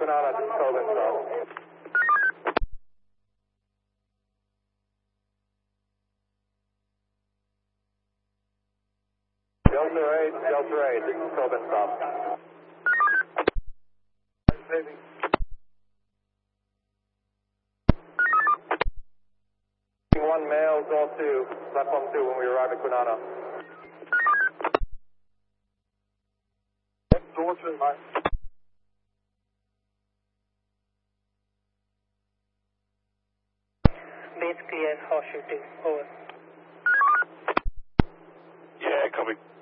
Quinana, this is Coben, so. Delta 8, this is Coben, stop. One male, Zone 2, platform 2 when we arrive at Quinana. Door 2, bye. Base clear, horseshoe 2, over. Yeah, copy.